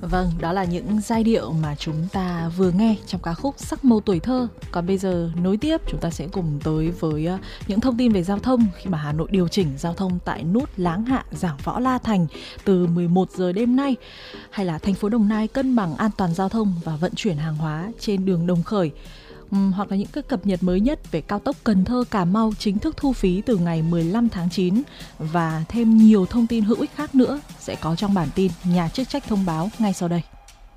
Vâng, đó là những giai điệu mà chúng ta vừa nghe trong ca khúc Sắc màu tuổi thơ. Còn bây giờ nối tiếp chúng ta sẽ cùng tới với những thông tin về giao thông khi mà Hà Nội điều chỉnh giao thông tại nút Láng Hạ, Giảng Võ, La Thành từ 11 giờ đêm nay, hay là thành phố Đồng Nai cân bằng an toàn giao thông và vận chuyển hàng hóa trên đường Đồng Khởi. Hoặc là những cái cập nhật mới nhất về cao tốc Cần Thơ - Cà Mau chính thức thu phí từ ngày 15 tháng 9 và thêm nhiều thông tin hữu ích khác nữa sẽ có trong bản tin Nhà chức trách thông báo ngay sau đây.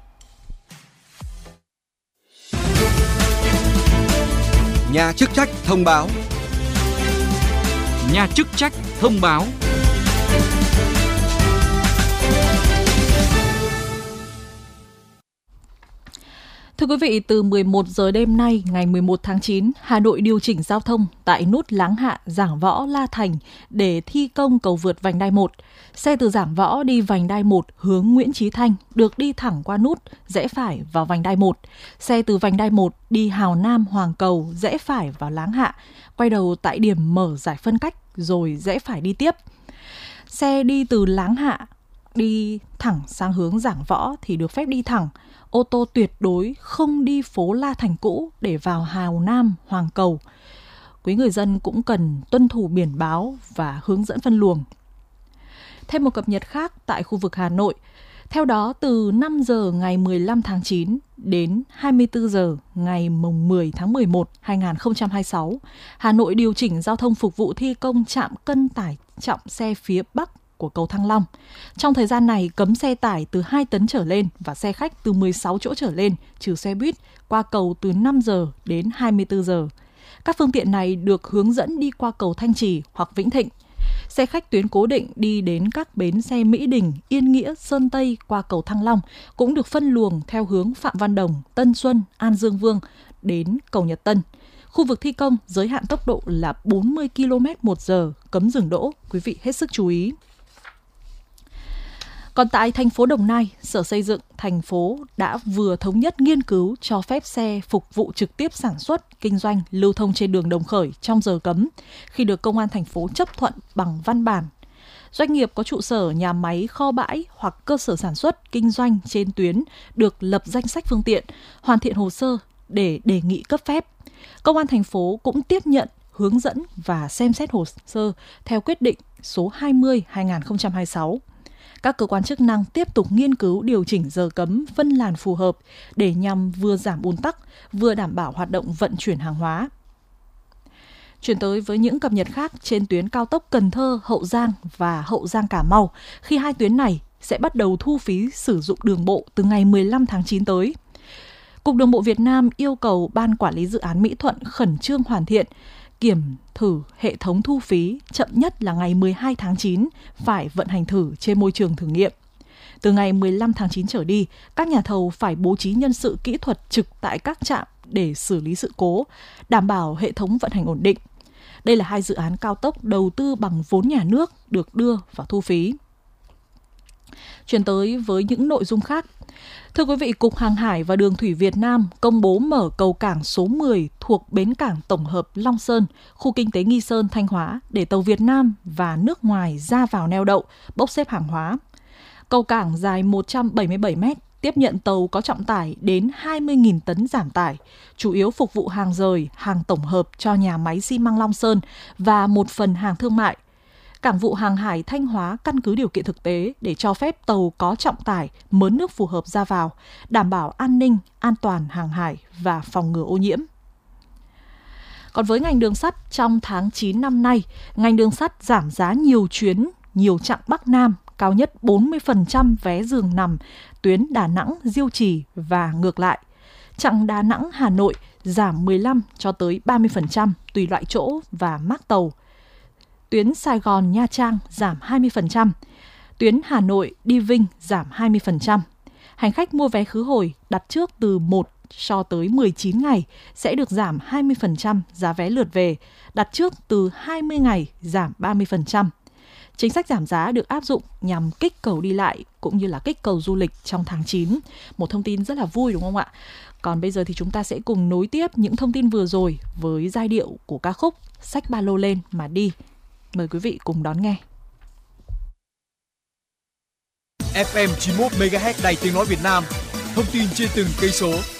Nhà chức trách thông báo. Nhà chức trách thông báo. Thưa quý vị, từ 11 giờ đêm nay, ngày 11 tháng 9, Hà Nội điều chỉnh giao thông tại nút Láng Hạ, Giảng Võ, La Thành để thi công cầu vượt vành đai 1. Xe từ Giảng Võ đi vành đai 1 hướng Nguyễn Chí Thanh được đi thẳng qua nút, rẽ phải vào vành đai 1. Xe từ vành đai 1 đi Hào Nam, Hoàng Cầu, rẽ phải vào Láng Hạ, quay đầu tại điểm mở giải phân cách rồi rẽ phải đi tiếp. Xe đi từ Láng Hạ đi thẳng sang hướng Giảng Võ thì được phép đi thẳng. Ô tô tuyệt đối không đi phố La Thành cũ để vào Hào Nam, Hoàng Cầu. Quý người dân cũng cần tuân thủ biển báo và hướng dẫn phân luồng. Thêm một cập nhật khác tại khu vực Hà Nội. Theo đó, từ 5 giờ ngày 15 tháng 9 đến 24 giờ ngày 10 tháng 11 2026, Hà Nội điều chỉnh giao thông phục vụ thi công trạm cân tải trọng xe phía Bắc của cầu Thăng Long. Trong thời gian này, cấm xe tải từ 2 tấn trở lên và xe khách từ 16 chỗ trở lên, trừ xe buýt, qua cầu từ 5 giờ đến 24 giờ. Các phương tiện này được hướng dẫn đi qua cầu Thanh Trì hoặc Vĩnh Thịnh. Xe khách tuyến cố định đi đến các bến xe Mỹ Đình, Yên Nghĩa, Sơn Tây qua cầu Thăng Long cũng được phân luồng theo hướng Phạm Văn Đồng, Tân Xuân, An Dương Vương đến cầu Nhật Tân. Khu vực thi công giới hạn tốc độ là 40 km/h, cấm dừng đỗ. Quý vị hết sức chú ý. Còn tại thành phố Đồng Nai, Sở Xây dựng thành phố đã vừa thống nhất nghiên cứu cho phép xe phục vụ trực tiếp sản xuất, kinh doanh, lưu thông trên đường Đồng Khởi trong giờ cấm, khi được Công an thành phố chấp thuận bằng văn bản. Doanh nghiệp có trụ sở, nhà máy, kho bãi hoặc cơ sở sản xuất, kinh doanh trên tuyến được lập danh sách phương tiện, hoàn thiện hồ sơ để đề nghị cấp phép. Công an thành phố cũng tiếp nhận, hướng dẫn và xem xét hồ sơ theo quyết định số 20/2026. Các cơ quan chức năng tiếp tục nghiên cứu điều chỉnh giờ cấm, phân làn phù hợp để nhằm vừa giảm ùn tắc, vừa đảm bảo hoạt động vận chuyển hàng hóa. Chuyển tới với những cập nhật khác trên tuyến cao tốc Cần Thơ, Hậu Giang và Hậu Giang Cà Mau, khi hai tuyến này sẽ bắt đầu thu phí sử dụng đường bộ từ ngày 15 tháng 9 tới. Cục Đường bộ Việt Nam yêu cầu Ban Quản lý Dự án Mỹ Thuận khẩn trương hoàn thiện, kiểm thử hệ thống thu phí chậm nhất là ngày 12 tháng 9 phải vận hành thử trên môi trường thử nghiệm. Từ ngày 15 tháng 9 trở đi, các nhà thầu phải bố trí nhân sự kỹ thuật trực tại các trạm để xử lý sự cố, đảm bảo hệ thống vận hành ổn định. Đây là hai dự án cao tốc đầu tư bằng vốn nhà nước được đưa vào thu phí. Chuyển tới với những nội dung khác. Thưa quý vị, Cục Hàng hải và Đường thủy Việt Nam công bố mở cầu cảng số 10 thuộc bến cảng tổng hợp Long Sơn, khu kinh tế Nghi Sơn, Thanh Hóa để tàu Việt Nam và nước ngoài ra vào neo đậu, bốc xếp hàng hóa. Cầu cảng dài 177 mét, tiếp nhận tàu có trọng tải đến 20.000 tấn giảm tải, chủ yếu phục vụ hàng rời, hàng tổng hợp cho nhà máy xi măng Long Sơn và một phần hàng thương mại. Cảng vụ Hàng hải Thanh Hóa căn cứ điều kiện thực tế để cho phép tàu có trọng tải, mớn nước phù hợp ra vào, đảm bảo an ninh, an toàn hàng hải và phòng ngừa ô nhiễm. Còn với ngành đường sắt, trong tháng 9 năm nay, ngành đường sắt giảm giá nhiều chuyến, nhiều chặng Bắc Nam, cao nhất 40% vé giường nằm, tuyến Đà Nẵng, Diêu Trì và ngược lại. Chặng Đà Nẵng, Hà Nội giảm 15 cho tới 30% tùy loại chỗ và mác tàu. Tuyến Sài Gòn, Nha Trang giảm 20%, tuyến Hà Nội đi Vinh giảm 20%. Hành khách mua vé khứ hồi đặt trước từ 1 cho tới 19 ngày sẽ được giảm 20% giá vé lượt về, đặt trước từ 20 ngày giảm 30%. Chính sách giảm giá được áp dụng nhằm kích cầu đi lại cũng như là kích cầu du lịch trong tháng 9. Một thông tin rất là vui đúng không ạ? Còn bây giờ thì chúng ta sẽ cùng nối tiếp những thông tin vừa rồi với giai điệu của ca khúc Xách ba lô lên mà đi. Mời quý vị cùng đón nghe. FM 91 MHz Đài Tiếng nói Việt Nam. Thông tin trên từng cây số,